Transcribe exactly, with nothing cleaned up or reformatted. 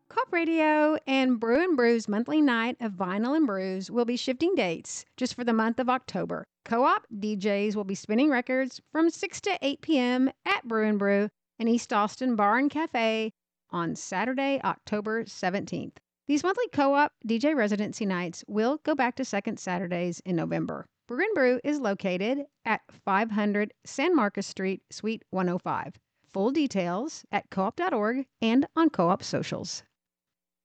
Co-op Radio and Brew and Brew's monthly night of vinyl and brews will be shifting dates just for the month of October. Co-op D Js will be spinning records from six to eight p.m. at Brew and Brew in East Austin Bar and Cafe on Saturday, October seventeenth. These monthly co-op D J residency nights will go back to second Saturdays in November. Brew and Brew is located at five hundred San Marcos Street, Suite one oh five. Full details at co op dot org and on Co-op socials.